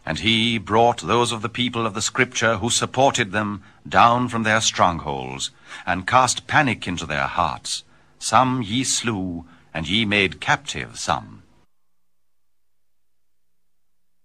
And he brought those of the people of the Scripture who supported them down from their strongholds, and cast panic into their hearts. Some ye slew, and ye made captive some.